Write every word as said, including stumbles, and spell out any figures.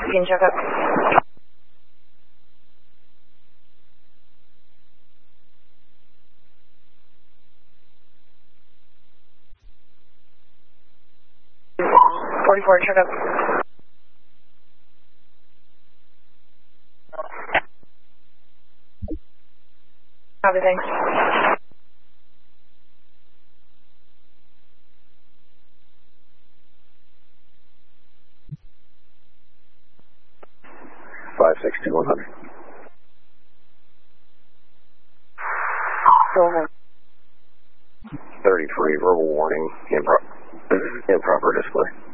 sixteen, check up. forty-four, check up. Copy, thanks. five six two one hundred. Go ahead. thirty-three, verbal warning, impro- improper display.